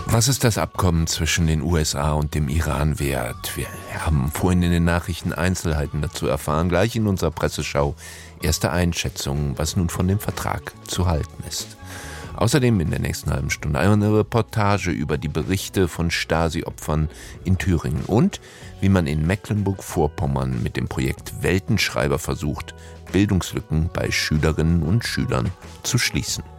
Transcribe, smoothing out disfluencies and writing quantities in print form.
Was ist das Abkommen zwischen den USA und dem Iran wert? Wir haben vorhin in den Nachrichten Einzelheiten dazu erfahren, gleich in unserer Presseschau erste Einschätzungen, was nun von dem Vertrag zu halten ist. Außerdem in der nächsten halben Stunde eine Reportage über die Berichte von Stasi-Opfern in Thüringen und wie man in Mecklenburg-Vorpommern mit dem Projekt Weltenschreiber versucht, Bildungslücken bei Schülerinnen und Schülern zu schließen.